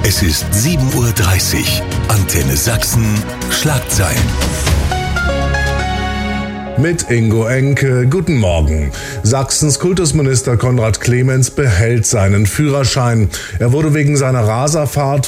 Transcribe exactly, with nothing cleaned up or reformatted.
Es ist sieben Uhr dreißig. Antenne Sachsen. Schlagzeilen. Mit Ingo Enke, guten Morgen. Sachsens Kultusminister Konrad Clemens behält seinen Führerschein. Er wurde wegen seiner Raserfahrt